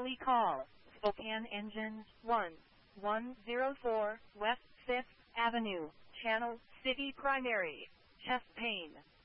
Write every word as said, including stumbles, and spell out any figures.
Daily Call, Spokane Engine, one one zero four, West fifth Avenue, Channel City Primary, chest pain.